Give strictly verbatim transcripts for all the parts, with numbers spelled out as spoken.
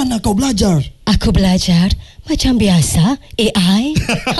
mana kau belajar? Aku belajar macam biasa, A I.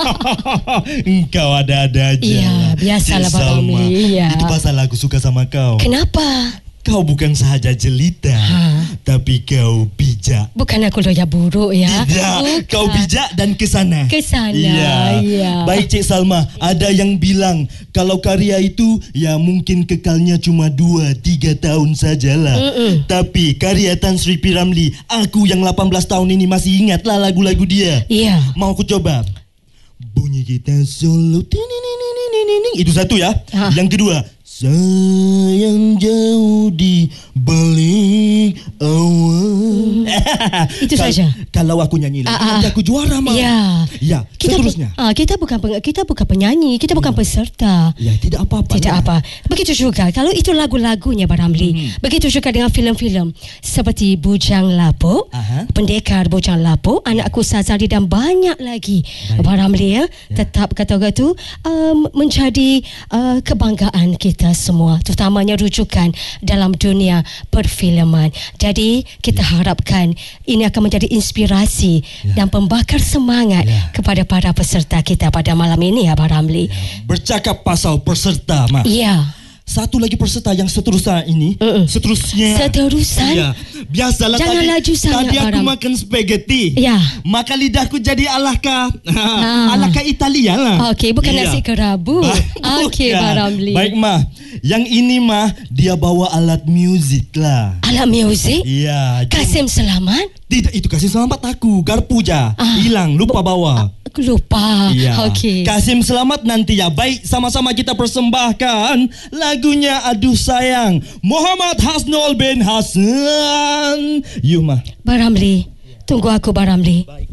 Engkau ada-ada aja. Ya, biasalah Cik Salma. Ya. Itu pasal aku suka sama kau. Kenapa? Kau bukan sahaja jelita, ha. tapi kau bijak. Bukan aku loya buruk ya. Tidak, bukan. Kau bijak dan kesana. Kesana, ya. ya. Baik Cik Salma, ada yang bilang kalau karya itu ya mungkin kekalnya cuma dua tiga tahun sajalah. Mm-mm. Tapi karya Tan Sri P. Ramlee, aku yang lapan belas tahun ini masih ingatlah lagu-lagu dia. Iya. Mau aku coba? Bunyi gitar solo, itu satu ya. Ha. Yang kedua, sayang jauh di balik awan. Itu Kal- saja. Kalau aku nyanyi lagi, nanti aku juara mah. Ya. Ya. Kita seterusnya. Bu, ah, kita bukan kita bukan penyanyi, kita bukan ya. peserta. Ya, tidak apa-apa. Tidak lah. apa. Begitu juga kalau itu lagu-lagunya Pak Ramlee. Hmm. Begitu juga dengan filem-filem seperti Bujang Lapuk, Aha. Pendekar Bujang Lapuk, Anakku Sazali dan banyak lagi. Pak Ramlee ya, ya. Tetap kata-kata um, menjadi uh, kebanggaan kita semua, terutamanya rujukan dalam dunia perfilman. Jadi kita harapkan ini akan menjadi inspirasi ya. dan pembakar semangat ya. kepada para peserta kita pada malam ini ya Pak Ramlee. Ya. Bercakap pasal peserta, Mak. Iya. Satu lagi peserta yang seterusnya ini, uh-uh. seterusnya. Seterusan. Ya. Biasalah Jangan tadi. laju sangat, tadi aku Baram. makan spaghetti. Ya. Maka lidahku jadi alaka, ah. alaka Italia lah. Okey, bukan ya. nasi kerabu. Okey, Pak Ramlee. Baik mah, yang ini mah dia bawa alat muzik lah. Alat muzik? Iya. Kasim Selamat? Tidak, itu Kasim Selamat aku. Garpu ja. Ah. Hilang, lupa bawa. Aku lupa. Iya. Okey. Kasim Selamat nanti ya. Baik, sama-sama kita persembahkan lagunya Aduh Sayang, Muhammad Hasnul bin Hasan. You mah. Pak Ramlee, tunggu aku Pak Ramlee. Baik.